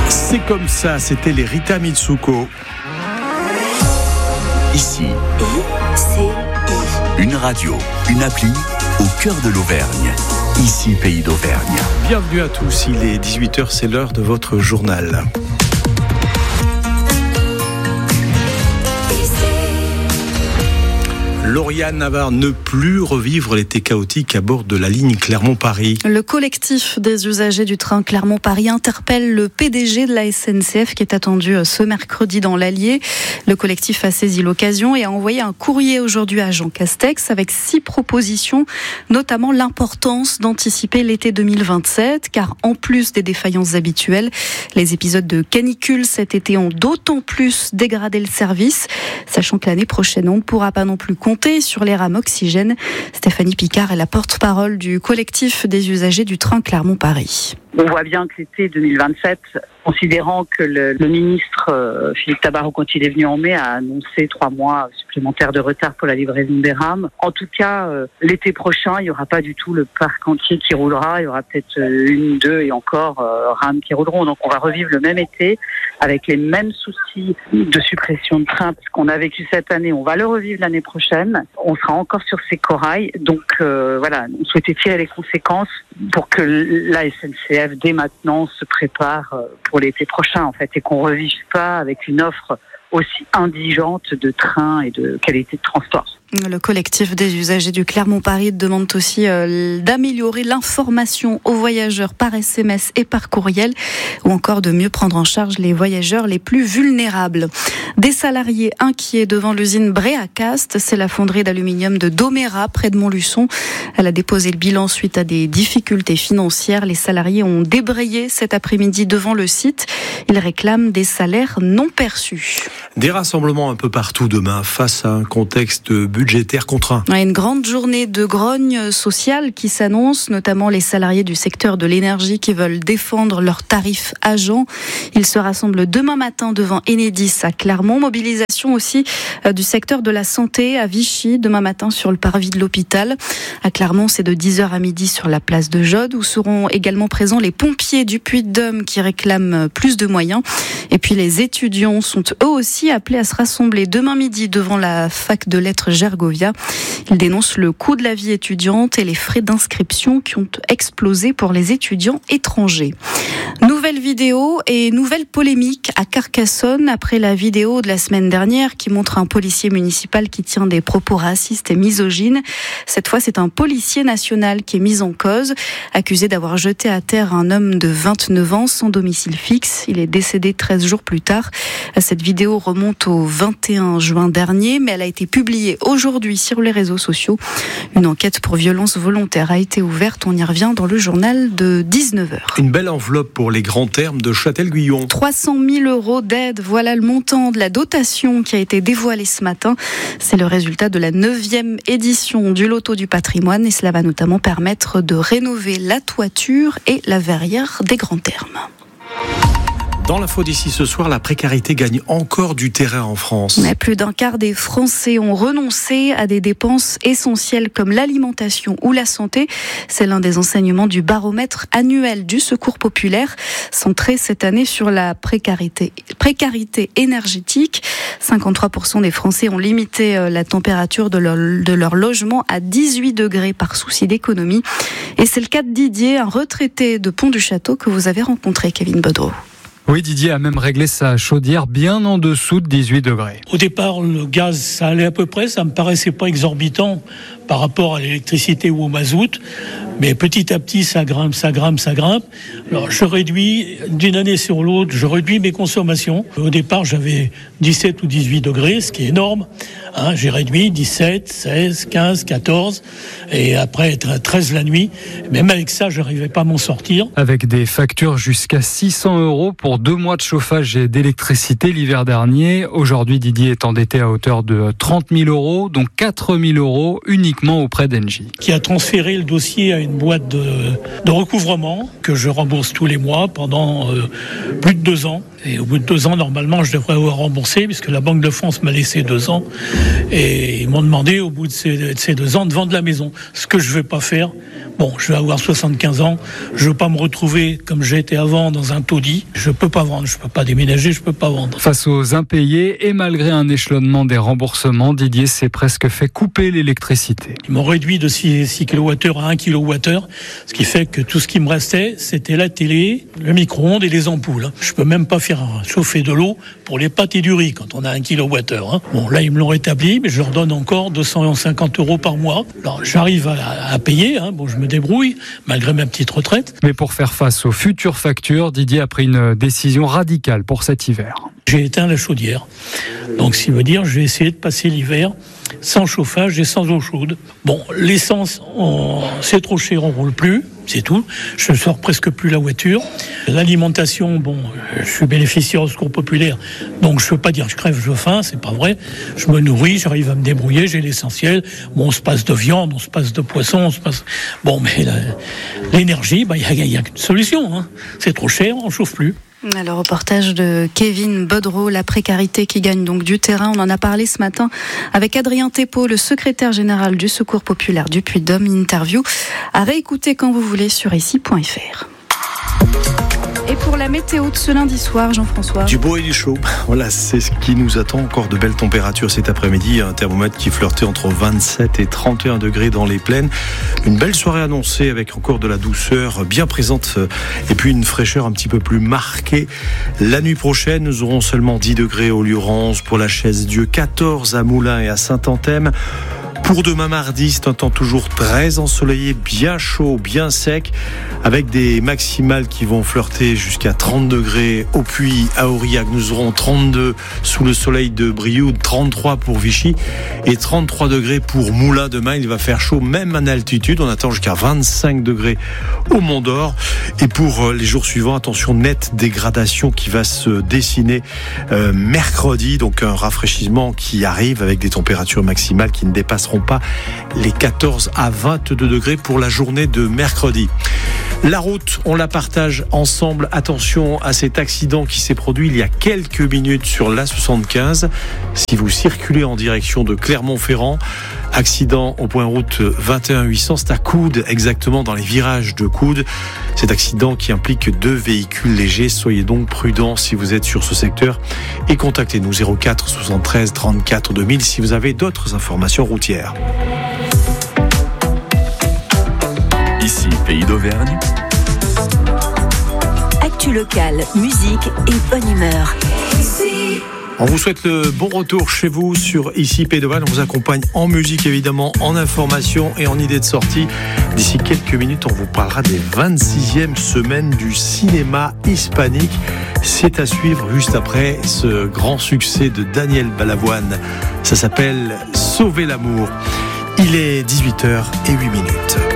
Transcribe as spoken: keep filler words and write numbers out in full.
C'est comme ça, c'était les Rita Mitsuko. Ici, une radio, une appli au cœur de l'Auvergne. Ici, Pays d'Auvergne. Bienvenue à tous, il est dix-huit heures, c'est l'heure de votre journal. Lauriane Navarre, ne plus revivre l'été chaotique à bord de la ligne Clermont-Paris. Le collectif des usagers du train Clermont-Paris interpelle le P D G de la S N C F qui est attendu ce mercredi dans l'Allier. Le collectif a saisi l'occasion et a envoyé un courrier aujourd'hui à Jean Castex avec six propositions, notamment l'importance d'anticiper l'été deux mille vingt-sept, car en plus des défaillances habituelles, les épisodes de canicule cet été ont d'autant plus dégradé le service, sachant que l'année prochaine, on ne pourra pas non plus compter sur les rames oxygène. Stéphanie Picard est la porte-parole du collectif des usagers du train Clermont-Paris. On voit bien que l'été deux mille vingt-sept, considérant que le, le ministre euh, Philippe Tabarot, quand il est venu en mai, a annoncé trois mois supplémentaires de retard pour la livraison des rames. En tout cas, euh, l'été prochain, il n'y aura pas du tout le parc entier qui roulera. Il y aura peut-être euh, une, deux et encore euh, rames qui rouleront. Donc on va revivre le même été avec les mêmes soucis de suppression de trains, parce qu'on a vécu cette année. On va le revivre l'année prochaine. On sera encore sur ces corails. Donc euh, voilà, on souhaitait tirer les conséquences pour que la S N C F dès maintenant se prépare pour l'été prochain en fait, et qu'on ne revive pas avec une offre aussi indigente de trains et de qualité de transport. Le collectif des usagers du Clermont-Paris demande aussi euh, d'améliorer l'information aux voyageurs par S M S et par courriel, ou encore de mieux prendre en charge les voyageurs les plus vulnérables. Des salariés inquiets devant l'usine Bréacast, c'est la fonderie d'aluminium de Domérat, près de Montluçon. Elle a déposé le bilan suite à des difficultés financières. Les salariés ont débrayé cet après-midi devant le site. Ils réclament des salaires non perçus. Des rassemblements un peu partout demain face à un contexte budgétaire contraint. Une grande journée de grogne sociale qui s'annonce, notamment les salariés du secteur de l'énergie qui veulent défendre leurs tarifs agents. Ils se rassemblent demain matin devant Enedis à Clermont. Mobilisation aussi du secteur de la santé à Vichy, demain matin sur le parvis de l'hôpital. À Clermont, c'est de dix heures à midi sur la place de Jode, où seront également présents les pompiers du Puy-de-Dôme qui réclament plus de moyens. Et puis les étudiants sont eux aussi appelés à se rassembler demain midi devant la fac de lettres Gergovia. Ils dénoncent le coût de la vie étudiante et les frais d'inscription qui ont explosé pour les étudiants étrangers. Nouvelle vidéo et nouvelle polémique à Carcassonne après la vidéo de la semaine dernière qui montre un policier municipal qui tient des propos racistes et misogynes. Cette fois, c'est un policier national qui est mis en cause, accusé d'avoir jeté à terre un homme de vingt-neuf ans sans domicile fixe. Il est décédé treize jours plus tard. Cette vidéo remonte au vingt et un juin dernier, mais elle a été publiée aujourd'hui sur les réseaux sociaux. Une enquête pour violence volontaire a été ouverte. On y revient dans le journal de dix-neuf heures. Une belle enveloppe pour les grands termes de Châtel-Guyon. trois cent mille euros d'aide, voilà le montant de la dotation qui a été dévoilée ce matin. C'est le résultat de la neuvième édition du Loto du patrimoine et cela va notamment permettre de rénover la toiture et la verrière des grands termes. Dans l'info d'ici ce soir, la précarité gagne encore du terrain en France. Mais plus d'un quart des Français ont renoncé à des dépenses essentielles comme l'alimentation ou la santé. C'est l'un des enseignements du baromètre annuel du Secours populaire, centré cette année sur la précarité, précarité énergétique. cinquante-trois pour cent des Français ont limité la température de leur, de leur logement à dix-huit degrés par souci d'économie. Et c'est le cas de Didier, un retraité de Pont-du-Château que vous avez rencontré, Kevin Bodreau. Oui, Didier a même réglé sa chaudière bien en dessous de dix-huit degrés. Au départ, le gaz, ça allait à peu près, ça me paraissait pas exorbitant par rapport à l'électricité ou au mazout. Mais petit à petit, ça grimpe, ça grimpe, ça grimpe. Alors, je réduis, d'une année sur l'autre, je réduis mes consommations. Au départ, j'avais dix-sept ou dix-huit degrés, ce qui est énorme. Hein, j'ai réduit dix-sept, seize, quinze, quatorze, et après treize la nuit. Même avec ça, je n'arrivais pas à m'en sortir. Avec des factures jusqu'à six cents euros pour deux mois de chauffage et d'électricité l'hiver dernier. Aujourd'hui, Didier est endetté à hauteur de trente mille euros, dont quatre mille euros uniquement auprès d'Engie. Qui a transféré le dossier à une boîte de, de recouvrement que je rembourse tous les mois pendant euh, plus de deux ans. Et au bout de deux ans, normalement, je devrais avoir remboursé puisque la Banque de France m'a laissé deux ans. Et ils m'ont demandé, au bout de ces, de ces deux ans, de vendre la maison. Ce que je ne vais pas faire Bon, je vais avoir soixante-quinze ans, je veux pas me retrouver comme j'étais avant dans un taudis. Je peux pas vendre, je peux pas déménager, je peux pas vendre. Face aux impayés et malgré un échelonnement des remboursements, Didier s'est presque fait couper l'électricité. Ils m'ont réduit de six kilowattheures à un kilowattheure, ce qui fait que tout ce qui me restait, c'était la télé, le micro-ondes et les ampoules. Je peux même pas faire chauffer de l'eau pour les pâtes et du riz quand on a un kilowattheure. Hein. Bon, là, ils me l'ont rétabli, mais je leur donne encore deux cent cinquante euros par mois. Alors, j'arrive à, à payer, hein. Bon, je me débrouille, malgré ma petite retraite. Mais pour faire face aux futures factures, Didier a pris une décision radicale pour cet hiver. J'ai éteint la chaudière. Donc, ce qui veut dire, je vais essayer de passer l'hiver sans chauffage et sans eau chaude. Bon, l'essence, on... c'est trop cher, on roule plus, c'est tout. Je ne sors presque plus la voiture. L'alimentation, bon, je suis bénéficiaire au secours populaire, donc je ne veux pas dire que je crève de faim, c'est pas vrai. Je me nourris, j'arrive à me débrouiller, j'ai l'essentiel. Bon, on se passe de viande, on se passe de poisson, on se passe... Bon, mais la... l'énergie, bah, il n'y a, a qu'une solution. Hein. C'est trop cher, on ne chauffe plus. Le reportage de Kevin Bodreau, la précarité qui gagne donc du terrain. On en a parlé ce matin avec Adrien Thépeau, le secrétaire général du Secours populaire du Puy-de-Dôme. Une interview à réécouter quand vous voulez sur ici point f r. Et pour la météo de ce lundi soir, Jean-François. Du beau et du chaud. Voilà, c'est ce qui nous attend. Encore de belles températures cet après-midi. Un thermomètre qui flirtait entre vingt-sept et trente et un degrés dans les plaines. Une belle soirée annoncée avec encore de la douceur bien présente et puis une fraîcheur un petit peu plus marquée. La nuit prochaine, nous aurons seulement dix degrés au Lurance, pour la Chaise-Dieu, quatorze à Moulins et à Saint-Anthème. Pour demain mardi, c'est un temps toujours très ensoleillé, bien chaud, bien sec, avec des maximales qui vont flirter jusqu'à trente degrés au Puy, à Aurillac. Nous aurons trente-deux sous le soleil de Brioude, trente-trois pour Vichy et trente-trois degrés pour Moulins. Demain, il va faire chaud même en altitude. On attend jusqu'à vingt-cinq degrés au Mont d'Or. Et pour les jours suivants, attention, nette dégradation qui va se dessiner euh, mercredi. Donc un rafraîchissement qui arrive avec des températures maximales qui ne dépasseront pas les quatorze à vingt-deux degrés pour la journée de mercredi. La route, on la partage ensemble. Attention à cet accident qui s'est produit il y a quelques minutes sur l'A soixante-quinze. Si vous circulez en direction de Clermont-Ferrand, accident au point route vingt et un huit cents, c'est à Coude, exactement dans les virages de Coude. Cet accident qui implique deux véhicules légers. Soyez donc prudents si vous êtes sur ce secteur et contactez-nous zéro quatre soixante-treize trente-quatre deux mille si vous avez d'autres informations routières. Ici, Pays d'Auvergne. Actu locale, musique et bonne humeur. On vous souhaite le bon retour chez vous sur Ici Pays d'Auvergne. On vous accompagne en musique évidemment, en information et en idées de sortie. D'ici quelques minutes, on vous parlera des vingt-sixièmes semaines du cinéma hispanique. C'est à suivre juste après ce grand succès de Daniel Balavoine. Ça s'appelle Sauver l'amour. Il est dix-huit heures zéro huit minutes.